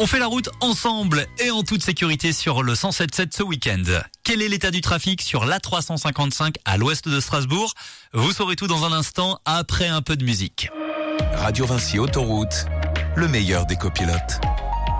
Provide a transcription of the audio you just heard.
On fait la route ensemble et en toute sécurité sur le 107.7 ce week-end. Quel est l'état du trafic sur l'A355 à l'ouest de Strasbourg? Vous saurez tout dans un instant après un peu de musique. Radio Vinci Autoroute, le meilleur des copilotes.